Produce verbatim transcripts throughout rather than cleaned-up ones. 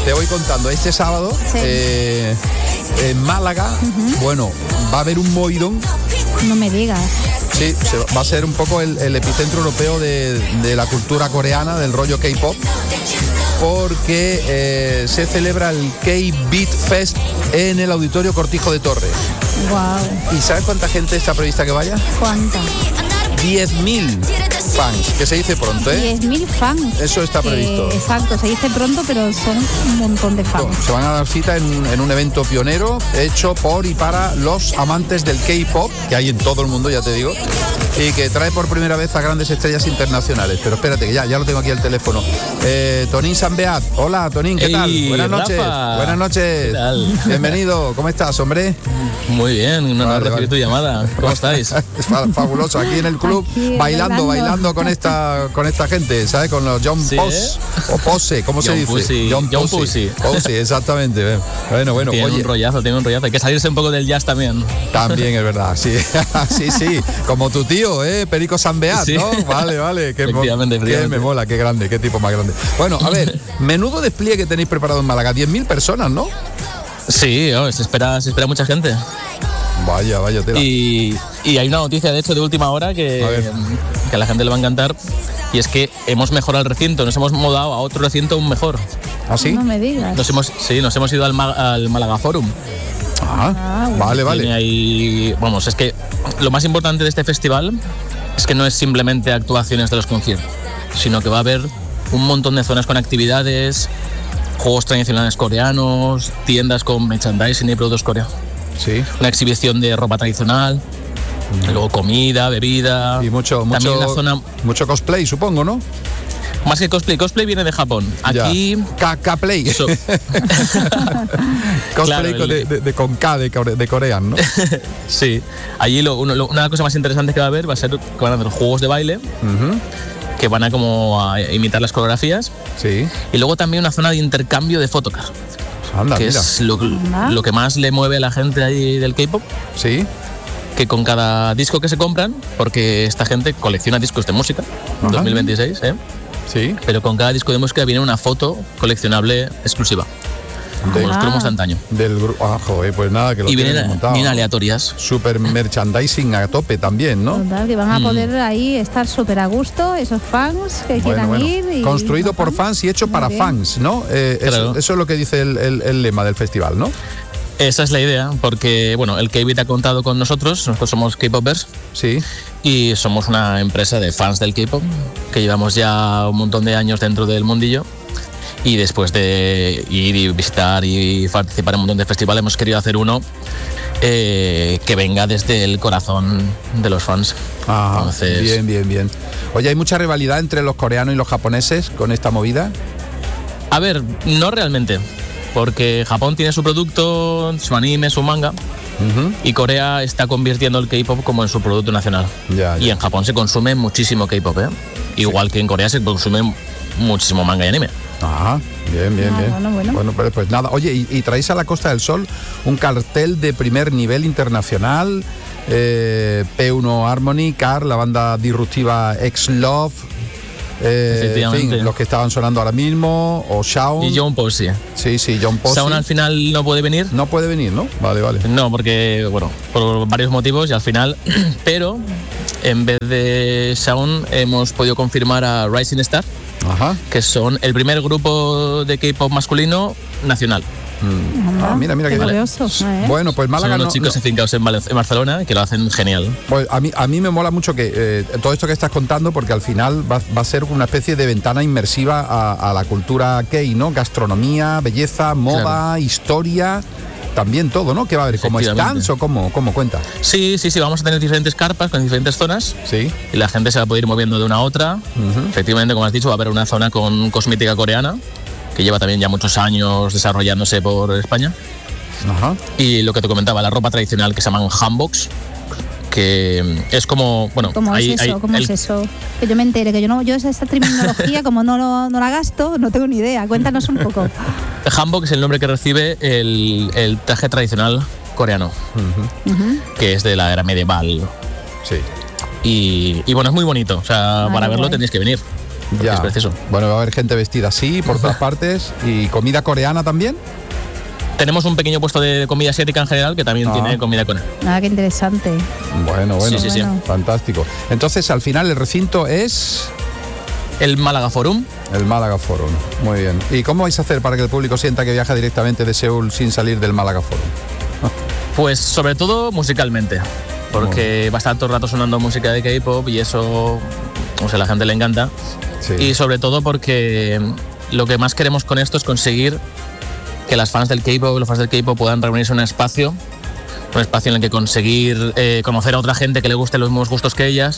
te voy contando. Este sábado, Sí. eh, en Málaga, uh-huh. bueno, va a haber un movidón. No me digas. Sí, se va a ser un poco el, el epicentro europeo de, de la cultura coreana, del rollo K-pop, porque eh, se celebra el K-Beat Fest en el Auditorio Cortijo de Torres. Wow. ¿Y sabes cuánta gente está prevista que vaya? ¿Cuánta? diez mil fans, que se dice pronto, ¿eh? diez mil fans. Eso está que, previsto. Exacto, se dice pronto, pero son un montón de fans. Se van a dar cita en, en un evento pionero hecho por y para los amantes del K-pop, que hay en todo el mundo, ya te digo, y que trae por primera vez a grandes estrellas internacionales. Pero espérate, que ya, ya lo tengo aquí el teléfono. Eh, Tonín Sambeat. Hola, Tonín, ¿qué Ey, tal? Buenas noches. Rafa. Buenas noches. ¿Qué tal? Bienvenido. ¿Cómo estás, hombre? Muy bien, no Vale, recibí vale. tu llamada. ¿Cómo estáis? Es fa- fabuloso. Aquí en el club, Aquí, bailando, bailando. bailando con esta con esta gente, ¿sabes? Con los John Sí, Pose, o Pose, ¿cómo se John dice? Pussy. John Pussy. Pussy, exactamente. Bueno, bueno, tiene oye, un rollazo, tiene un rollazo. Hay que salirse un poco del jazz también. también es verdad, sí, sí, sí, como tu tío, ¿eh? Perico Sambeat, Sí. ¿no? Vale, vale, que, mo- Efectivamente, que efectivamente. me mola, qué grande, qué tipo más grande. Bueno, a ver, menudo despliegue que tenéis preparado en Málaga, diez mil personas, ¿no? Sí, oh, se espera, se espera mucha gente. Vaya, vaya tela. Y, y hay una noticia, de hecho, de última hora A que, ver. que a la gente le va a encantar. Y es que hemos mejorado el recinto, nos hemos mudado a otro recinto aún mejor. ¿Ah, sí? No me digas. Nos hemos, sí, nos hemos ido al, Ma- al Málaga Forum. Ah, Ah, bueno. vale, Tiene vale. ahí, vamos, es que lo más importante de este festival es que no es simplemente actuaciones de los conciertos, sino que va a haber un montón de zonas con actividades, juegos tradicionales coreanos, tiendas con merchandising y productos coreanos, Sí. una exhibición de ropa tradicional, luego comida, bebida, Y mucho, también mucho, la zona, mucho cosplay, supongo, ¿no? más que cosplay, cosplay viene de Japón. Aquí Ya. K- K-play. So- Cosplay Claro, con- de, el- de- de con K de, core- de coreano, ¿no? sí, allí lo- uno- lo- una cosa más interesante que va a haber va a ser que van a hacer juegos de baile Ujú. que van a como a imitar las coreografías. Sí. Y luego también una zona de intercambio de photocard, Anda, que mira. es lo, Ah. lo que más le mueve a la gente ahí del K-pop, Sí. que con cada disco que se compran, porque esta gente colecciona discos de música, Ajá. dos mil veintiséis, ¿eh? Sí. pero con cada disco de música viene una foto coleccionable exclusiva, como los Ah. cromos de antaño. Del grupo. Ah, joder, pues nada, que lo Y tienen vienen, montado. vienen aleatorias. Super merchandising a tope también, ¿no? Total, que van a Mm. poder ahí estar súper a gusto, esos fans que Bueno, quieran bueno. ir. Y Construido los por fans y hecho Muy para bien. fans, ¿no? Eh, eso, Claro. eso es lo que dice el, el- el lema del festival, ¿no? Esa es la idea, porque bueno, el K-Beat ha contado con nosotros, nosotros somos K-Popers Sí. y somos una empresa de fans del K-pop que llevamos ya un montón de años dentro del mundillo. Y después de ir y visitar y participar en un montón de festivales, hemos querido hacer uno eh, que venga desde el corazón de los fans. Ah, Entonces- bien, bien, bien. Oye, ¿hay mucha rivalidad entre los coreanos y los japoneses con esta movida? A ver, no realmente, porque Japón tiene su producto, su anime, su manga, Ujú. y Corea está convirtiendo el K-pop como en su producto nacional. Ya, Y ya. en Japón se consume muchísimo K-pop, ¿eh? Igual que en Corea se consume muchísimo manga y anime. Ajá, bien, bien, Ah, bien. bueno, bueno. pues, pues nada. Oye, y, y traéis a la Costa del Sol un cartel de primer nivel internacional. Eh, P uno Harmony, Car, la banda disruptiva X-Love. Eh, en Efectivamente. fin, los que estaban sonando ahora mismo. O Shaun. Y John Posey. Sí, sí, John Posey. Shaun al final no puede venir. No puede venir, ¿no? Vale, vale. No, porque, bueno, por varios motivos y al final, pero en vez de Shaun hemos podido confirmar a Rising Star, Ajá. que son el primer grupo de K-pop masculino nacional. Mm. Ah, mira, mira qué que curioso. ¿eh? Bueno, pues Málaga son unos no- chicos no- afincados en, Val- en Barcelona que lo hacen genial. Pues a mí, a mí me mola mucho que eh, todo esto que estás contando, porque al final va, va a ser una especie de ventana inmersiva a, a la cultura gay, ¿no? Gastronomía, belleza, moda, Claro. historia, también todo, ¿no? ¿Qué va a haber? ¿Como Efectivamente. stands o cómo, cómo cuenta? Sí, sí, sí, vamos a tener diferentes carpas con diferentes zonas Sí. y la gente se va a poder ir moviendo de una a otra. Ujú. Efectivamente, como has dicho, va a haber una zona con cosmética coreana, que lleva también ya muchos años desarrollándose por España. Ajá. Y lo que te comentaba, la ropa tradicional que se llaman hanboks, que es como, bueno, ¿Cómo hay- es eso? hay ¿Cómo el- es eso? Que yo me entere, que yo no, yo esa esta terminología, como no, lo- no la gasto, no tengo ni idea. Cuéntanos un poco. hanbok es el nombre que recibe el, el traje tradicional coreano, Ujú. Ujú. que es de la era medieval. Sí. Y, y bueno, es muy bonito, o sea, Vale, para verlo guay. tenéis que venir. Ya. Es preciso. Bueno, va a haber gente vestida así por todas partes. ¿Y comida coreana también? Tenemos un pequeño puesto de comida asiática en general que también ah. tiene comida coreana. Ah, qué interesante. Bueno, bueno, sí, sí, bueno. sí. Fantástico. Entonces, al final, el recinto es El Málaga Forum. el Málaga Forum. Muy bien. ¿Y cómo vais a hacer para que el público sienta que viaja directamente de Seúl sin salir del Málaga Forum? Pues sobre todo musicalmente, porque va a estar todo el rato sonando música de K-pop y eso, o sea, a la gente le encanta. Sí. Y sobre todo porque lo que más queremos con esto es conseguir que las fans del K-pop, los fans del K-pop puedan reunirse en un espacio, un espacio en el que conseguir eh, conocer a otra gente que le guste los mismos gustos que ellas,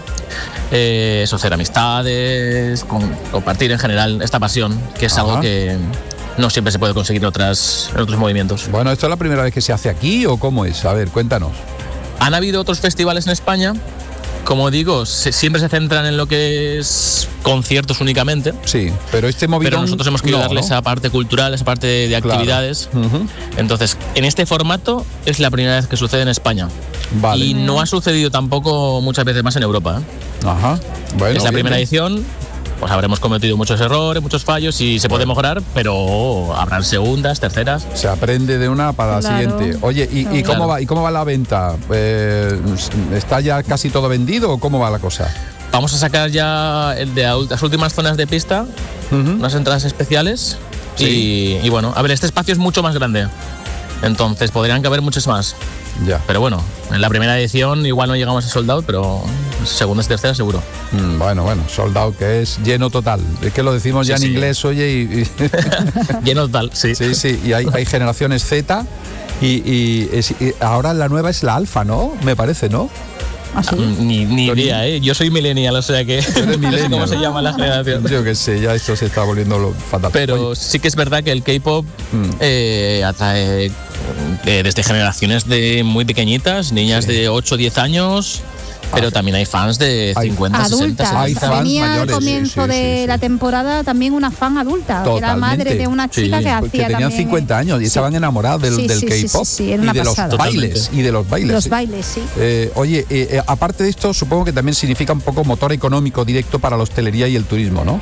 eh, eso, hacer amistades, con, compartir en general esta pasión, que es Ajá. algo que no siempre se puede conseguir en, otras, en otros movimientos. Bueno, ¿esto es la primera vez que se hace aquí o cómo es? A ver, cuéntanos. Han habido otros festivales en España, como digo, se, siempre se centran en lo que es conciertos únicamente, Sí, pero este movidón... pero nosotros hemos querido no, darle ¿no? esa parte cultural, esa parte de, de Claro. actividades. Ujú. Entonces, en este formato es la primera vez que sucede en España. Vale. Y no ha sucedido tampoco muchas veces más en Europa, ¿eh? Ajá. Bueno, es la bien, primera bien. edición, pues habremos cometido muchos errores, muchos fallos y se puede mejorar, pero habrán segundas, terceras. Se aprende de una para la Claro. siguiente. Oye, ¿y, y Claro. cómo va y cómo va la venta? Eh, ¿Está ya casi todo vendido o cómo va la cosa? Vamos a sacar ya el de ul- las últimas zonas de pista, Ujú. unas entradas especiales. Sí. Y, y bueno, a ver, este espacio es mucho más grande. Entonces podrían caber muchos más. Ya. Pero bueno, en la primera edición igual no llegamos a sold out, pero segundas y terceras seguro. Mm, bueno, bueno, sold out, que es lleno total. Es que lo decimos ya Sí, en sí. inglés, oye, y, y- Lleno total, sí. sí, sí, y hay, hay generaciones Z y, y es- y ahora la nueva es la alfa, ¿no? Me parece, ¿no? ¿Ah, sí? Mm, Ni, ni Tony. idea, ¿eh? Yo soy millennial, o sea que eres no sé cómo millennial. se llama la generación. Yo que sé, ya esto se está volviendo lo fatal. Pero Oye, sí que es verdad que el K-pop Mm. eh, atrae eh, desde generaciones de muy pequeñitas, niñas Sí. de ocho o diez años, pero Ah. también hay fans de Hay cincuenta, sesenta, Adulta. Hay setenta. fans Tenía al mayores, comienzo sí, sí, de sí, sí. la temporada también una fan adulta, que era Totalmente. madre de una chica Sí. que porque hacía tenían también, cincuenta eh, años y sí. estaban enamorados del, Sí, del sí, sí, K-pop sí, sí, era y una de los pasada. bailes Totalmente. y de los bailes. Los sí. bailes, sí. Eh, oye, eh, eh, aparte de esto, supongo que también significa un poco motor económico directo para la hostelería y el turismo, ¿no?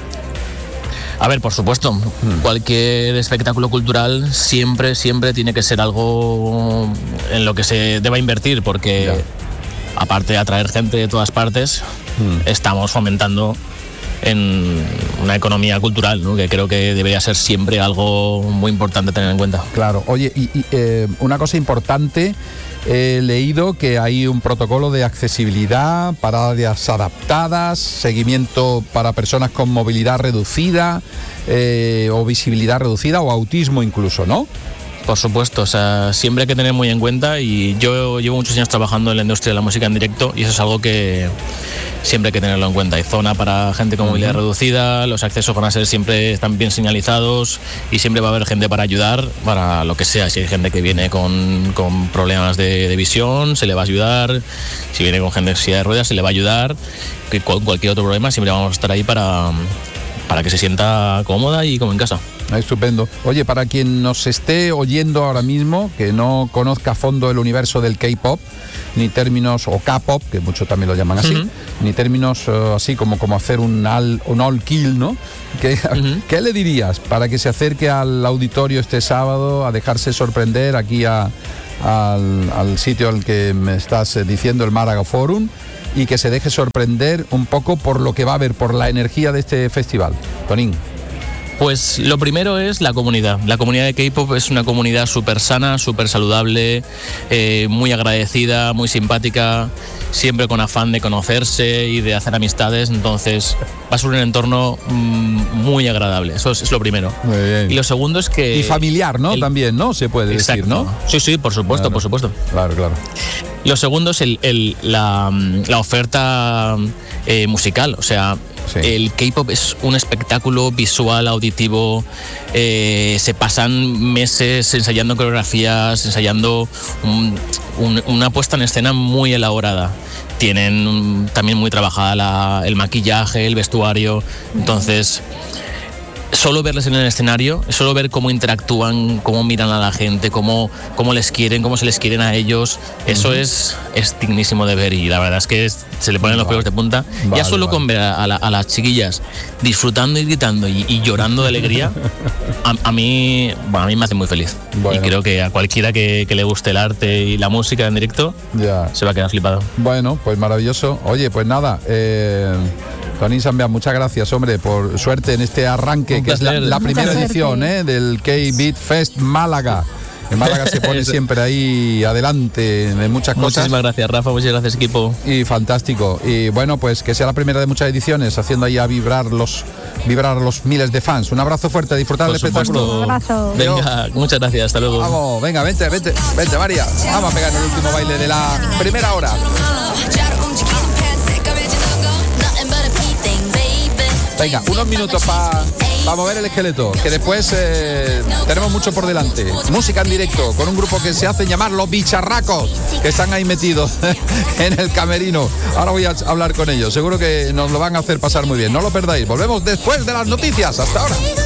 A ver, por supuesto, Hmm. cualquier espectáculo cultural siempre, siempre tiene que ser algo en lo que se deba invertir, porque Ya. aparte de atraer gente de todas partes, Hmm. estamos fomentando en una economía cultural, ¿no? Que creo que debería ser siempre algo muy importante tener en cuenta. Claro. Oye, y, y, eh, una cosa importante, he leído que hay un protocolo de accesibilidad para áreas adaptadas, seguimiento para personas con movilidad reducida eh, o visibilidad reducida o autismo incluso, ¿no? Por supuesto, o sea, siempre hay que tener muy en cuenta, y yo llevo muchos años trabajando en la industria de la música en directo y eso es algo que siempre hay que tenerlo en cuenta. Hay zona para gente con movilidad reducida, los accesos van a ser siempre están bien señalizados y siempre va a haber gente para ayudar para lo que sea. Si hay gente que viene con, con problemas de, de visión, se le va a ayudar. Si viene con gente en silla de ruedas, se le va a ayudar. Que con cualquier otro problema siempre vamos a estar ahí para, para que se sienta cómoda y como en casa. Estupendo. Oye, para quien nos esté oyendo ahora mismo, que no conozca a fondo el universo del K-pop, ni términos, o K-pop, que muchos también lo llaman así, Ujú. ni términos eh, así como, como hacer un all, un all kill, ¿no? ¿Qué, Ujú. ¿Qué le dirías para que se acerque al auditorio este sábado a dejarse sorprender aquí a, al, al sitio al que me estás eh, diciendo, el Málaga Forum, y que se deje sorprender un poco por lo que va a haber, por la energía de este festival? Tonín. Pues lo primero es la comunidad. La comunidad de K-pop es una comunidad súper sana, súper saludable, eh, muy agradecida, muy simpática, siempre con afán de conocerse y de hacer amistades. Entonces va a ser un entorno mm, muy agradable. Eso es, es lo primero. Muy bien. Y lo segundo es que... Y familiar, ¿no? el- También, ¿no? Se puede Exacto. decir, ¿no? Sí, sí, por supuesto, Claro. por supuesto. Claro, claro. Lo segundo es el, el- la, la oferta eh, musical. O sea, Sí. el K-pop es un espectáculo visual, auditivo. eh, se pasan meses ensayando coreografías, ensayando un- un- una puesta en escena muy elaborada. Tienen um, también muy trabajada la- el maquillaje, el vestuario. Entonces, solo verles en el escenario, solo ver cómo interactúan, cómo miran a la gente, cómo, cómo les quieren, cómo se les quieren a ellos, eso uh-huh. es, es dignísimo de ver y la verdad es que es, se le ponen los pelos de punta. Vale, ya solo vale. con ver a, a, la, a las chiquillas disfrutando y gritando y, y llorando de alegría, a, a, mí, bueno, a mí me hace muy feliz. Bueno. Y creo que a cualquiera que, que le guste el arte y la música en directo, ya. se va a quedar flipado. Bueno, pues maravilloso. Oye, pues nada, eh... Tony Sambeat, muchas gracias, hombre, por suerte en este arranque, que es la, la primera edición ¿eh? del K-Beat Fest Málaga. En Málaga se pone siempre ahí adelante en muchas cosas. Muchísimas gracias, Rafa, muchas gracias, equipo. Y fantástico. Y bueno, pues que sea la primera de muchas ediciones, haciendo ahí a vibrar los, vibrar los miles de fans. Un abrazo fuerte, a disfrutar del espectáculo. Un abrazo. Venga, muchas gracias, hasta luego. Vamos, venga, vente, vente, vente, María. Vamos a pegar el último baile de la primera hora. Venga, unos minutos para pa mover el esqueleto, que después eh, tenemos mucho por delante. Música en directo, con un grupo que se hacen llamar Los Bicharracos, que están ahí metidos en el camerino. Ahora voy a hablar con ellos, seguro que nos lo van a hacer pasar muy bien. No lo perdáis, volvemos después de las noticias. Hasta ahora.